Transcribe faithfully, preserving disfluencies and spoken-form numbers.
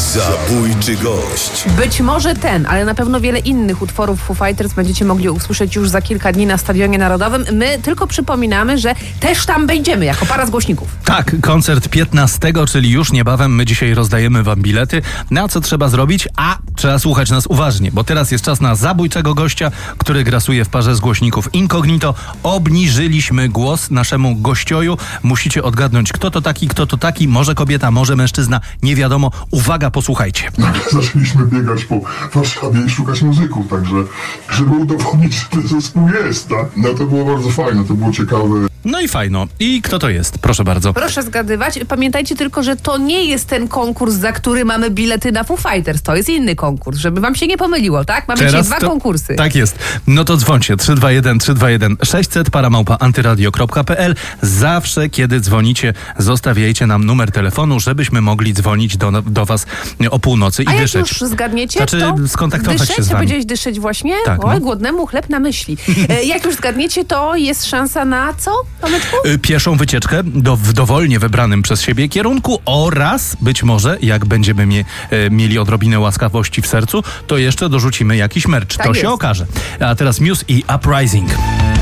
Zabójczy gość. Być może ten, ale na pewno wiele innych utworów Foo Fighters będziecie mogli usłyszeć już za kilka dni na Stadionie Narodowym. My tylko przypominamy, że też tam będziemy jako para z głośników. Tak, koncert piętnastego, czyli już niebawem. My dzisiaj rozdajemy wam bilety. Na co trzeba zrobić? A trzeba słuchać nas uważnie, bo teraz jest czas na zabójczego gościa, który grasuje w parze z głośników Incognito. Obniżyliśmy głos naszemu gościoju. Musicie odgadnąć, kto to taki, kto to taki. Może kobieta, może mężczyzna. Nie wiadomo. Uwaga, posłuchajcie. Zaczęliśmy biegać po Warszawie i szukać muzyków, także żeby udowodnić, że ten zespół jest, tak? No to było bardzo fajne, to było ciekawe. No i fajno. I kto to jest? Proszę bardzo. Proszę zgadywać. Pamiętajcie tylko, że to nie jest ten konkurs, za który mamy bilety na Foo Fighters. To jest inny konkurs, żeby wam się nie pomyliło, tak? Mamy Teraz dzisiaj dwa to, konkursy. Tak jest. No to dzwońcie. trzy dwa jeden trzy dwa jeden sześćset paramałpa antyradio kropka p l. Zawsze, kiedy dzwonicie, zostawiajcie nam numer telefonu, żebyśmy mogli dzwonić do, do was o północy i A jak dyszeć. już zgadniecie, Znaczy, to skontaktować dyszeć, się z to wami. powiedziałeś dyszeć właśnie? Tak, Oj, no. głodnemu chleb na myśli. E, jak już zgadniecie, to jest szansa na co, Tomeczku? Pieszą wycieczkę do, w dowolnie wybranym przez siebie kierunku oraz być może, jak będziemy mie, e, mieli odrobinę łaskawości w sercu, to jeszcze dorzucimy jakiś merch. Tak to jest. się okaże. A teraz Muse i Uprising.